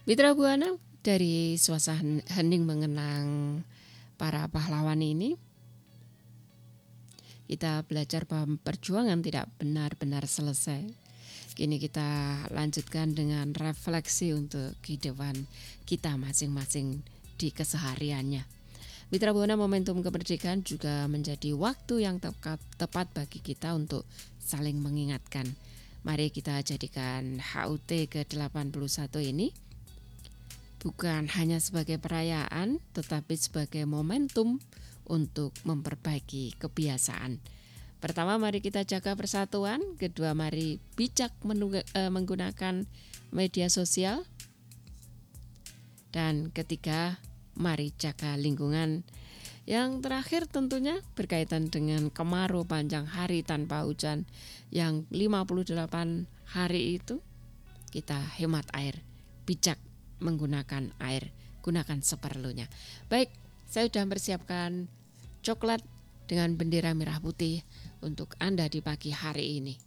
Mitra Buana, dari suasana hening mengenang para pahlawan ini, kita belajar bahwa perjuangan tidak benar-benar selesai. Kini kita lanjutkan dengan refleksi untuk kehidupan kita masing-masing di kesehariannya. Mitra Buana, momentum kemerdekaan juga menjadi waktu yang tepat bagi kita untuk saling mengingatkan. Mari kita jadikan HUT ke-81 ini bukan hanya sebagai perayaan, tetapi sebagai momentum untuk memperbaiki kebiasaan. Pertama, mari kita jaga persatuan. Kedua, mari bijak menggunakan media sosial. Dan ketiga, mari jaga lingkungan. Yang terakhir tentunya berkaitan dengan kemarau panjang, hari tanpa hujan yang 58 hari itu, kita hemat air, bijak menggunakan air, gunakan seperlunya. Baik, saya sudah mempersiapkan coklat dengan bendera merah putih untuk Anda di pagi hari ini.